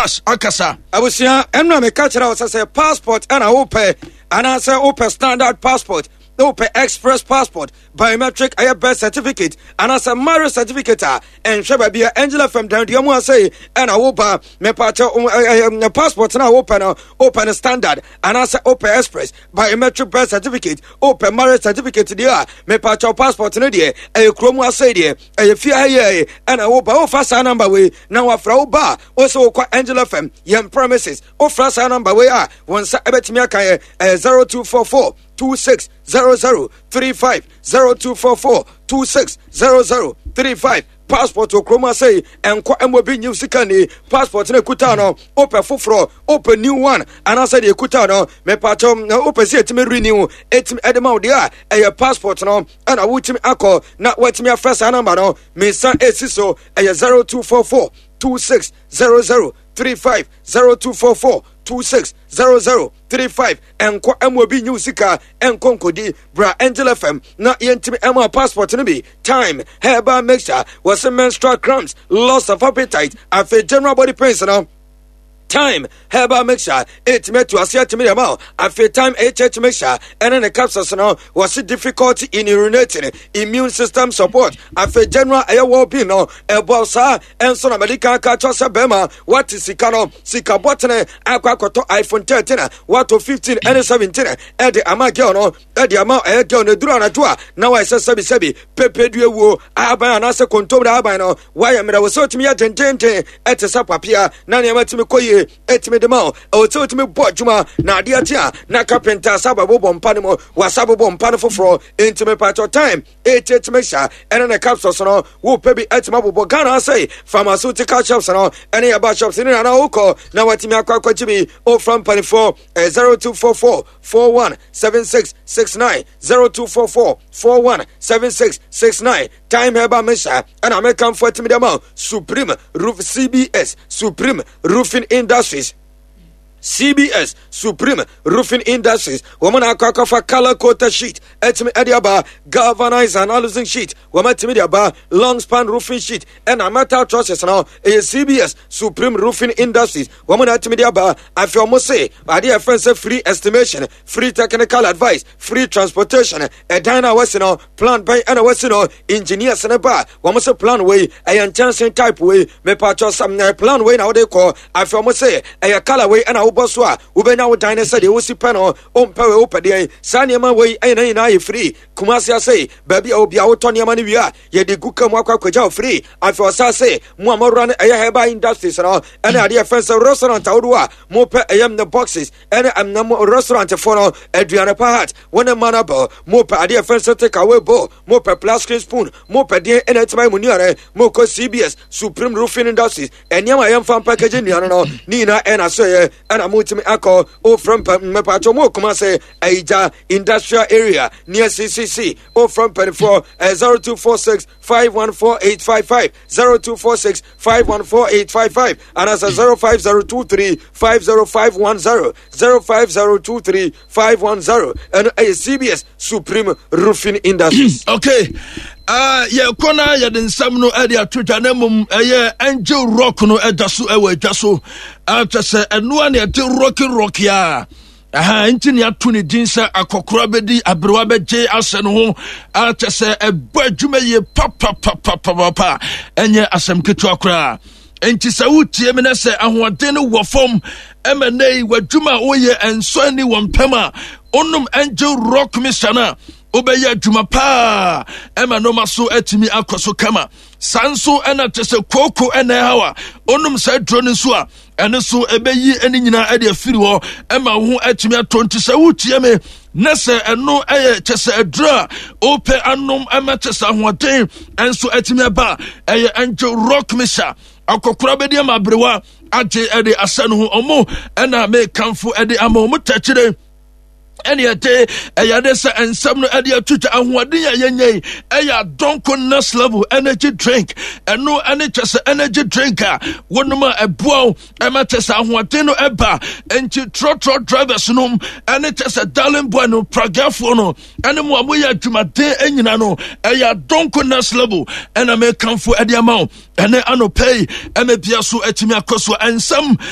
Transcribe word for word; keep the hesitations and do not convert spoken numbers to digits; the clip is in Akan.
pass akasa abusia emna me catch ra say passport and open and I say open standard passport open express passport biometric air birth certificate and as a marriage certificate and sheba be Angela from down the omo say and I open me pacha um passport na open open standard and as open express biometric birth certificate open marriage certificate there me pacha passport no there e kromu say there e fia here and I open o fasa number we na wa fra oba o so kwa Angela from yem promises o fasa number we ah won sa ebetimi aka zero two four four two six zero zero three five zero two four four two six zero zero three five passport okroma say enko emobi new sikani passport na kuta no open foforo open new one and I said the kuta no me patom na open see etime renew etim edema dia e passport no and I wutimi akọ na watimi first number no me san esiso e zero two four four two six zero zero three five zero two four four two six zero zero three five enko emobi new sika enko nkodi bra Angela F M na yentimi ema passport no be time herbal mixture was menstrual cramps loss of appetite and general body pains no time herbal mixture it met to asia to me about after time H mixture and then the capsules no was difficulty in urinating immune system support after general air well-being no about sa and so medical catch bema what is sikano sika botene akwakoto iPhone thirteen what to fifteen and seventeen e de amagel no e de ama e girl no duro anatoa now I say sebi sebi pepedue wo aban na se kontom da aban no why am there was so to me atentente et sapapia na ne matimi koye etime de ma o te otime bo adwuma na ade atia na carpenter sababo bompa ne mo wasabo bompa ne foforo etime patch time etime sha ene ne capsules no wo pebi etime bobo Ghana say pharmaceutical shops no ene ya ba shops ni na uko na watime akwa chibi o from twenty-four zero two four four four one seven six six nine zero two four four four one seven six six nine time heba mesha and American for etime de ma Supreme Roof C B S Supreme Roofing Industries C B S Supreme Roofing Industries woman akaka for color coated sheet etime ediaba galvanized analyzing sheet woman timidiaba long span roofing sheet and a metal trusses now a C B S Supreme Roofing Industries woman timidiaba I feel almost say idea friends free estimation free technical advice free transportation a dina wesino plan by and wesino engineers and a bar woman say plan way a chance type way me patch some plan way now they call I feel almost say a color way and a Boswa, Ubena would dine said, you will see panel on power open day, Sanyama way, and I free. Kumasia say, baby, I'll be out on your money. We are yet the good come walk free. I for say, Mama run a heba industries and all, and I dear friends of restaurant Audua, more per I am the boxes, and I'm no restaurant for Adriana Pahat, one a manable, more per dear friends to take away bow, more per plastic spoon, more per dear and it's my munire, more C B S, Supreme Roofing Industries, and Yama I am from packaging, Nina and I say, and I'm Multimi Ako, O from Mepachomo, Kumase, Aija Industrial Area near C C C, O from twenty-four zero two four six five one four eight five five zero two four six five one four eight five five and as a zero five zero two three five zero five one zero zero five zero two three five one zero and a C B S Supreme Roofing Industries. Okay. Ah, ye kona ye den sam no e dia twitwa na mum eye Angel Rock no edaso e wa edaso ata se eno an e de rocky rocky a aha nti ne ato ne din se akokora bedi abrewa beje ase no ho ata se eba adwuma ye papa papa papa enye asem ketu akora enti se wutie me na se ahoden no wo fom emenei wadwuma oye enso ani wo mpema onum Angel Rock misana obeye adwuma pa ema no maso etimi akoso kama sanso ena tese koko ena hawa onum sa drone so a ene so ebeyi eni nyina ade afiri ho ema ho etimi atonti sa wutie me nese eno eye tese adra ope anom ema tese ahoden enso etimi ba eye Angel Rock misha akokora bedi ama brewa age ede asanu ho omo ena me kanfo ede ama omo tachire any a day, a yadesa and some idea to Ahwadia Yenye, a donko nurse level energy drink, and no just energy drinker, one more a bow, a matters Ahwatino Eba, and to trotro drivers num, and it is a darling bueno, Pragafono, and more we are to my day, and you know, a donko nurse level, and I may come for a amount, and I no pay, and a piasu etimia koso, and some.